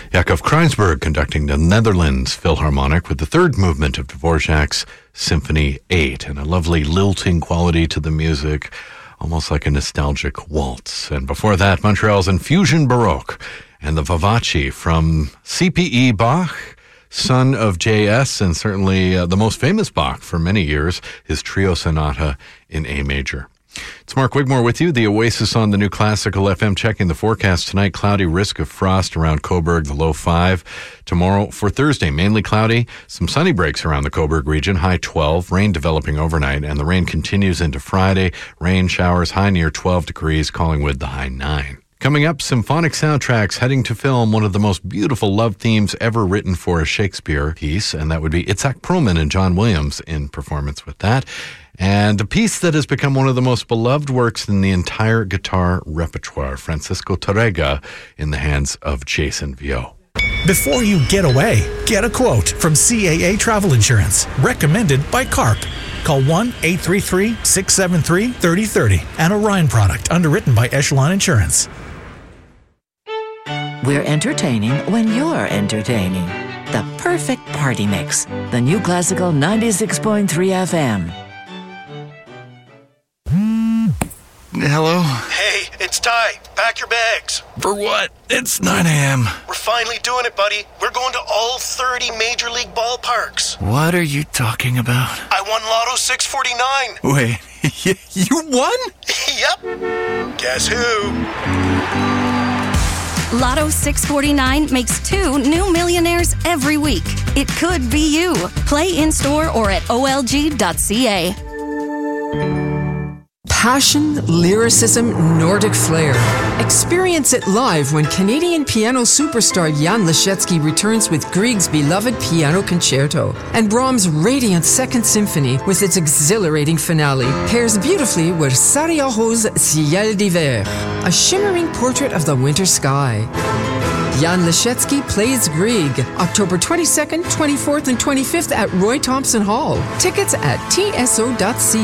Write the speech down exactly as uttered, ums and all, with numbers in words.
Yakov Kreisberg conducting the Netherlands Philharmonic with the third movement of Dvorak's Symphony eight, and a lovely lilting quality to the music, almost like a nostalgic waltz. And before that, Montreal's Infusion Baroque and the Vivace from C P E Bach, son of J S, and certainly uh, the most famous Bach for many years, his Trio Sonata in A major. It's Mark Wigmore with you, the Oasis on the New Classical F M. Checking the forecast tonight, cloudy, risk of frost around Cobourg, the low five. Tomorrow for Thursday, mainly cloudy, some sunny breaks around the Cobourg region, high twelve, rain developing overnight, and the rain continues into Friday. Rain showers high near twelve degrees, Collingwood the high nine. Coming up, symphonic soundtracks heading to film, one of the most beautiful love themes ever written for a Shakespeare piece, and that would be Itzhak Perlman and John Williams in performance with that. And a piece that has become one of the most beloved works in the entire guitar repertoire, Francisco Tárrega, in the hands of Jason Vio. Before you get away, get a quote from C A A Travel Insurance, recommended by CARP. Call one eight three three, six seven three, three zero three zero. An Orion product underwritten by Echelon Insurance. We're entertaining when you're entertaining. The perfect party mix. The New Classical ninety-six point three F M. Hello? Hey, it's Ty. Pack your bags. For what? It's nine a.m. We're finally doing it, buddy. We're going to all thirty Major League ballparks. What are you talking about? I won Lotto six forty-nine. Wait, you won? Yep. Guess who? Lotto six forty-nine makes two new millionaires every week. It could be you. Play in-store or at O L G dot C A. Passion, lyricism, Nordic flair. Experience it live when Canadian piano superstar Jan Leschetski returns with Grieg's beloved Piano Concerto. And Brahms' radiant Second Symphony, with its exhilarating finale, pairs beautifully with Sarajevo's Ciel d'Hiver, a shimmering portrait of the winter sky. Jan Leschetski plays Grieg, October twenty-second, twenty-fourth, and twenty-fifth at Roy Thompson Hall. Tickets at T S O dot C A.